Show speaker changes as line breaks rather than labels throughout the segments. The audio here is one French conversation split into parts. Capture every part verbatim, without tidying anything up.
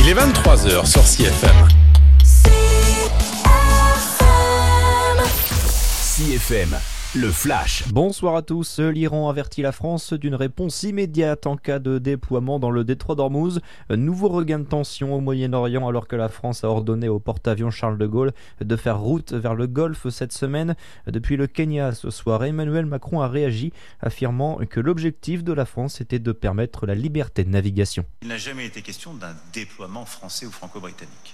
est vingt-trois heures sur C F M.
C F M, le flash.
Bonsoir à tous. L'Iran avertit la France d'une réponse immédiate en cas de déploiement dans le détroit d'Ormuz. Nouveau regain de tension au Moyen-Orient alors que la France a ordonné au porte-avions Charles de Gaulle de faire route vers le Golfe cette semaine. Depuis le Kenya ce soir, Emmanuel Macron a réagi, affirmant que l'objectif de la France était de permettre la liberté de navigation.
Il n'a jamais été question d'un déploiement français ou franco-britannique.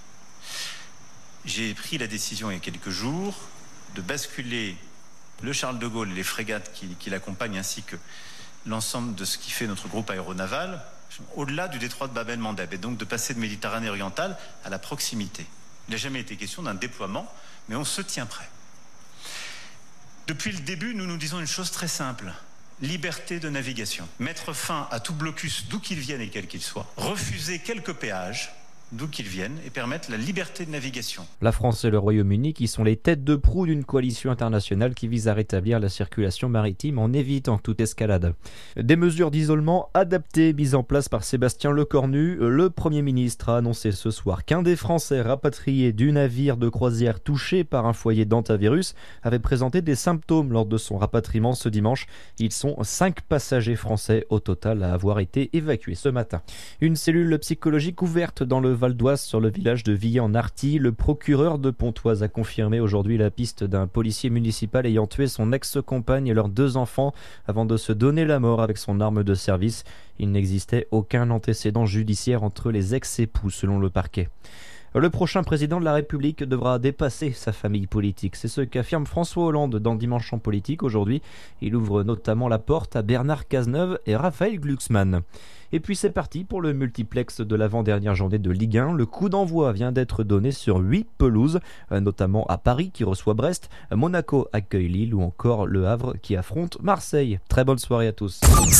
J'ai pris la décision il y a quelques jours de basculer le Charles de Gaulle et les frégates qui, qui l'accompagnent ainsi que l'ensemble de ce qui fait notre groupe aéronaval au-delà du détroit de Bab el-Mandeb et donc de passer de Méditerranée orientale à la proximité. Il n'a jamais été question d'un déploiement, mais on se tient prêt. Depuis le début, nous nous disons une chose très simple. Liberté de navigation. Mettre fin à tout blocus d'où qu'il vienne et quel qu'il soit. Refuser quelques péages d'où qu'ils viennent et permettre la liberté de navigation.
La France et le Royaume-Uni qui sont les têtes de proue d'une coalition internationale qui vise à rétablir la circulation maritime en évitant toute escalade. Des mesures d'isolement adaptées mises en place par Sébastien Lecornu. Le Premier ministre a annoncé ce soir qu'un des Français rapatriés du navire de croisière touché par un foyer d'hantavirus avait présenté des symptômes lors de son rapatriement ce dimanche. Ils sont cinq passagers français au total à avoir été évacués ce matin. Une cellule psychologique ouverte dans le Val d'Oise sur le village de Villers-en-Arthy. Le procureur de Pontoise a confirmé aujourd'hui la piste d'un policier municipal ayant tué son ex-compagne et leurs deux enfants avant de se donner la mort avec son arme de service. Il n'existait aucun antécédent judiciaire entre les ex-époux selon le parquet. Le prochain président de la République devra dépasser sa famille politique. C'est ce qu'affirme François Hollande dans Dimanche en politique aujourd'hui. Il ouvre notamment la porte à Bernard Cazeneuve et Raphaël Glucksmann. Et puis c'est parti pour le multiplex de l'avant-dernière journée de Ligue un. Le coup d'envoi vient d'être donné sur huit pelouses, notamment à Paris qui reçoit Brest, Monaco accueille Lille ou encore Le Havre qui affronte Marseille. Très bonne soirée à tous.